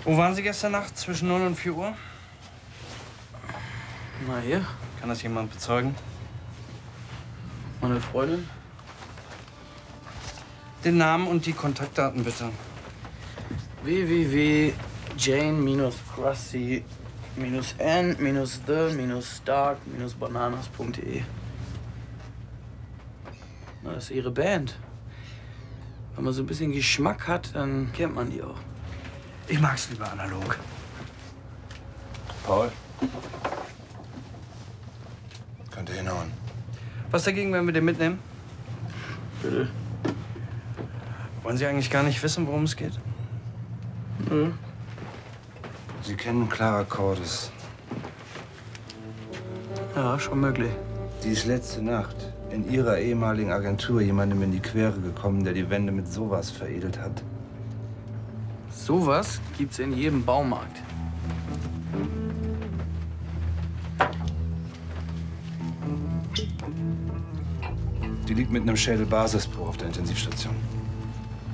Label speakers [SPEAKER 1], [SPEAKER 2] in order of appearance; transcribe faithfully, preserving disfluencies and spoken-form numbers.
[SPEAKER 1] Wo waren Sie gestern Nacht zwischen null und vier Uhr?
[SPEAKER 2] Na hier,
[SPEAKER 1] Kann das jemand bezeugen?
[SPEAKER 2] meine Freundin.
[SPEAKER 1] Den Namen und die Kontaktdaten bitte.
[SPEAKER 2] w w w punkt jane Crusty n the stark bananas punkt de. Na, das ist ihre Band. Wenn man so ein bisschen Geschmack hat, dann kennt man die auch.
[SPEAKER 1] Ich mag's lieber analog.
[SPEAKER 3] Paul? Könnte hinhauen.
[SPEAKER 1] Was dagegen, wenn wir den mitnehmen?
[SPEAKER 2] Bitte?
[SPEAKER 1] Wollen Sie eigentlich gar nicht wissen, worum es geht?
[SPEAKER 2] Nö.
[SPEAKER 3] Sie kennen Clara Cordes.
[SPEAKER 2] Ja, schon möglich.
[SPEAKER 3] Die ist letzte Nacht in ihrer ehemaligen Agentur jemandem in die Quere gekommen, der die Wände mit sowas veredelt hat.
[SPEAKER 2] Sowas gibt's in jedem Baumarkt.
[SPEAKER 3] Die liegt mit einem Schädelbasisbruch auf der Intensivstation.